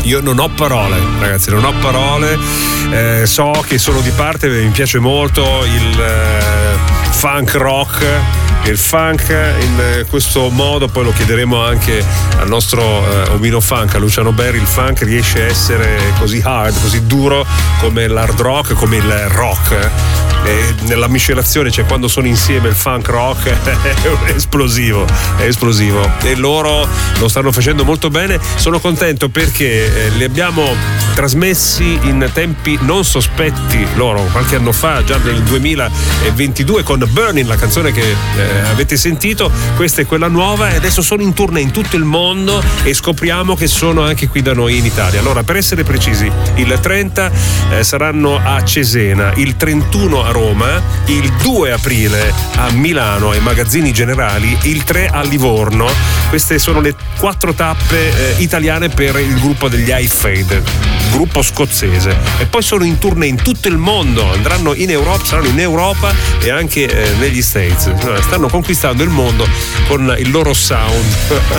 io non ho parole, ragazzi, non ho parole. So che sono di parte, mi piace molto il funk rock. Il funk in questo modo, poi lo chiederemo anche al nostro omino funk, a Luciano Berri. Il funk riesce a essere così hard, così duro come l'hard rock, come il rock. E nella miscelazione, cioè quando sono insieme il funk rock è esplosivo e loro lo stanno facendo molto bene. Sono contento perché li abbiamo trasmessi in tempi non sospetti loro qualche anno fa, già nel 2022 con Burning, la canzone che avete sentito. Questa è quella nuova e adesso sono in tournée in tutto il mondo e scopriamo che sono anche qui da noi in Italia. Allora, per essere precisi, il 30 saranno a Cesena, il 31 a Roma, il 2 aprile a Milano ai Magazzini Generali, il 3 a Livorno. Queste sono le 4 tappe italiane per il gruppo degli iFade, gruppo scozzese, e poi sono in tournée in tutto il mondo, andranno in Europa, saranno in Europa e anche negli States. Stanno conquistando il mondo con il loro sound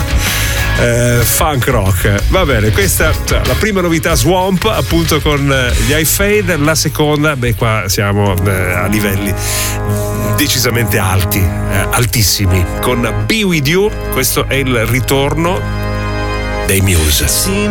funk rock. Va bene, questa la prima novità, Swamp, appunto con gli iFade. La seconda, qua siamo a livelli decisamente alti, altissimi, con Be With You. Questo è il ritorno dei Muse.